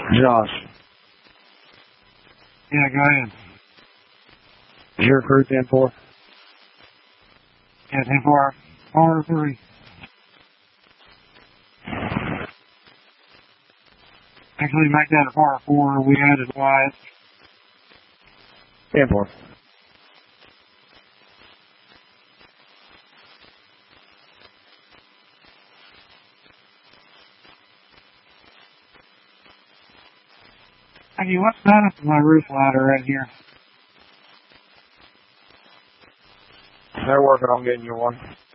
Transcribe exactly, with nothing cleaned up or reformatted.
Josh. Yeah, go ahead. Is your crew ten four? Yeah, ten four. R three. Actually, make that a par four. We added Wyatt. ten four. Hey, what's that up to my roof ladder right here? They're working on getting you one.